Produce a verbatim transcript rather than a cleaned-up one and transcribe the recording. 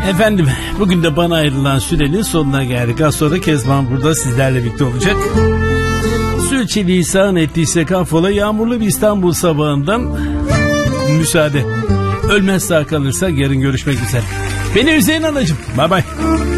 Efendim, bugün de bana ayrılan sürenin sonuna geldik. Az sonra Kezban burada sizlerle birlikte olacak. Sürçülisan ettiyse affola, yağmurlu bir İstanbul sabahından müsaade. Ölmez sağ kalırsa yarın görüşmek üzere. Beni Hüseyin anacığım. Bye bye.